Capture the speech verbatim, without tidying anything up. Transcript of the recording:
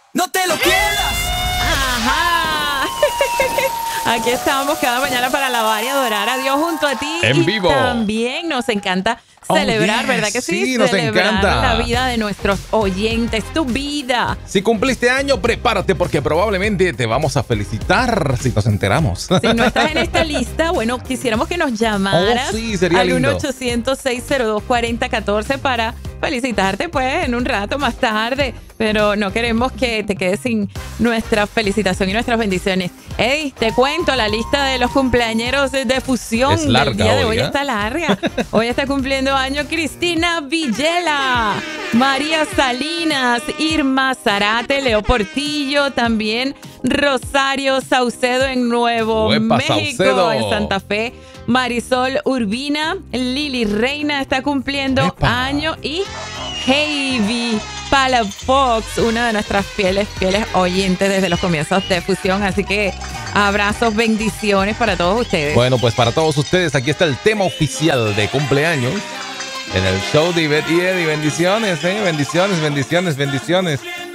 No te lo pierdas. Ajá. Aquí estamos cada mañana para alabar y adorar a Dios junto a ti. En y vivo. También nos encanta celebrar, Oh, yes. ¿verdad que sí? Sí, nos celebrar encanta. la vida de nuestros oyentes, tu vida. Si cumpliste año, prepárate porque probablemente te vamos a felicitar si nos enteramos. Si no estás en esta lista, bueno, quisiéramos que nos llamaras Oh, sí, sería al lindo. uno ochocientos, seis cero dos, cuatro cero uno cuatro para felicitarte pues en un rato más tarde, pero no queremos que te quedes sin nuestra felicitación y nuestras bendiciones. Ey, te cuento, la lista de los cumpleañeros de Fusión Es larga del día de hoy, hoy ¿eh? está larga. Hoy está cumpliendo año Cristina Villela, María Salinas, Irma Zarate, Leo Portillo, también Rosario Saucedo en Nuevo Uepa, México, Saucedo. en Santa Fe. Marisol Urbina, Lili Reina está cumpliendo Epa. año y Heavy Palafox, una de nuestras fieles, fieles oyentes desde los comienzos de Fusión. Así que abrazos, bendiciones para todos ustedes. Bueno, pues para todos ustedes, aquí está el tema oficial de cumpleaños en el show de Ivette y Eddie. Bendiciones, ¿eh? Bendiciones, bendiciones, bendiciones.